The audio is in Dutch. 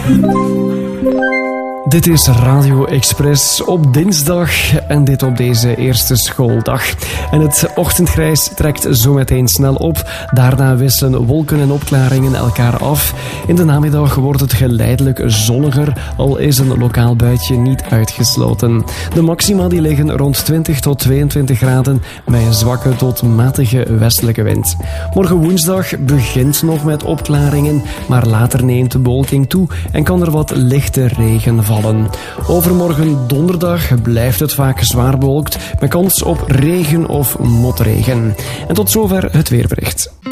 Dit is Radio Express op dinsdag en dit op deze eerste schooldag. En het ochtendgrijs trekt zometeen snel op. Daarna wisselen wolken en opklaringen elkaar af. In de namiddag wordt het geleidelijk zonniger, al is een lokaal buitje niet uitgesloten. De maxima die liggen rond 20 tot 22 graden bij een zwakke tot matige westelijke wind. Morgen woensdag begint nog met opklaringen, maar later neemt de bewolking toe en kan er wat lichte regen vallen. Overmorgen donderdag blijft het vaak zwaar bewolkt met kans op regen of motregen. En tot zover het weerbericht.